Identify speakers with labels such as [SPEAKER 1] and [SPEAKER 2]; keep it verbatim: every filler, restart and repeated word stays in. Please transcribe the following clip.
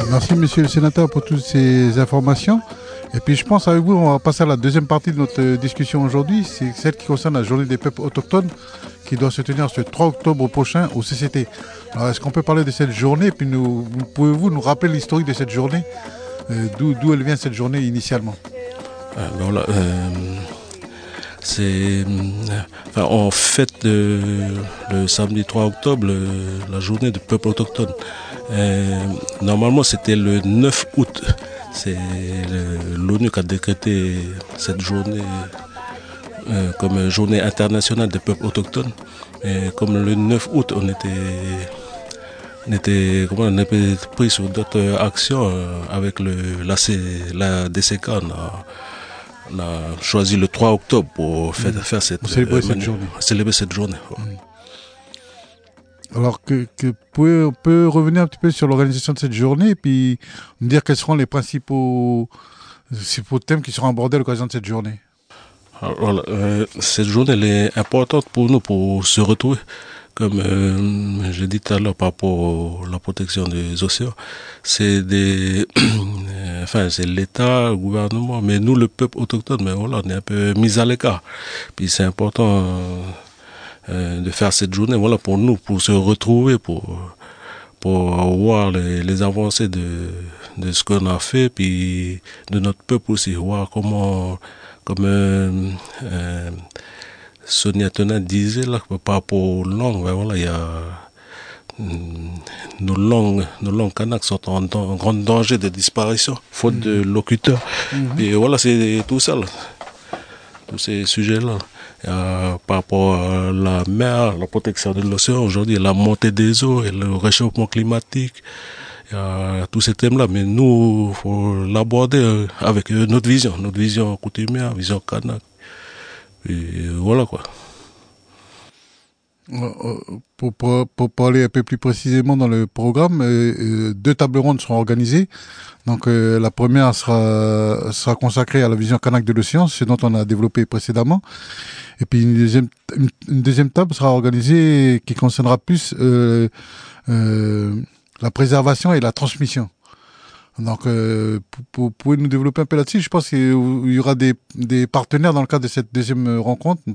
[SPEAKER 1] Merci, monsieur le sénateur, pour toutes ces informations. Et puis, je pense avec vous, on va passer à la deuxième partie de notre discussion aujourd'hui. C'est celle qui concerne la journée des peuples autochtones qui doit se tenir ce trois octobre prochain au C C T. Alors, est-ce qu'on peut parler de cette journée? Et puis, nous, pouvez-vous nous rappeler l'historique de cette journée, euh, d'où, d'où elle vient cette journée initialement?
[SPEAKER 2] euh, ben voilà, euh, c'est, enfin, on fête euh, le samedi trois octobre le, la journée du peuple autochtone. Euh, normalement, c'était le neuf août. C'est le, l'ONU qui a décrété cette journée euh, comme journée internationale des peuples autochtones. Et comme le neuf août, on était, on était, comment on était pris sur d'autres actions euh, avec le, la, C, la D C K. On a, on a choisi le trois octobre pour faire, mmh. faire cette,
[SPEAKER 1] célébrer,
[SPEAKER 2] euh,
[SPEAKER 1] cette journée.
[SPEAKER 2] célébrer cette journée. Ouais.
[SPEAKER 1] Mmh. Alors, que, que pouvez, on peut revenir un petit peu sur l'organisation de cette journée et puis nous dire quels seront les principaux, principaux thèmes qui seront abordés à l'occasion de cette journée.
[SPEAKER 2] Alors, euh, cette journée elle est importante pour nous pour se retrouver. Comme euh, j'ai dit tout à l'heure par rapport à la protection des océans, c'est des, enfin c'est l'État, le gouvernement, mais nous le peuple autochtone, mais voilà, on est un peu mis à l'écart. Puis c'est important euh, de faire cette journée, voilà, pour nous, pour se retrouver, pour pour voir les, les avancées de de ce qu'on a fait, puis de notre peuple aussi, voir comment, comme euh, euh, Sonia Tena disait là, par rapport aux langues, ben voilà, il y a hum, nos langues, nos langues kanaks sont en, en grand danger de disparition, faute mmh. de locuteurs. Mmh. Et voilà, c'est tout ça, là, tous ces sujets-là. Euh, par rapport à la mer, la protection de l'océan, aujourd'hui, la montée des eaux et le réchauffement climatique, il y a tous ces thèmes-là, mais nous, il faut l'aborder avec notre vision, notre vision coutumière, vision kanak. Et voilà quoi.
[SPEAKER 1] Pour, pour, pour parler un peu plus précisément dans le programme, euh, deux tables rondes seront organisées. Donc euh, la première sera, sera consacrée à la vision kanak de l'océan, ce dont on a développé précédemment. Et puis une deuxième, une, une deuxième table sera organisée qui concernera plus euh, euh, la préservation et la transmission. Donc, euh, vous pouvez nous développer un peu là-dessus? Je pense qu'il y aura des, des partenaires dans le cadre de cette deuxième rencontre,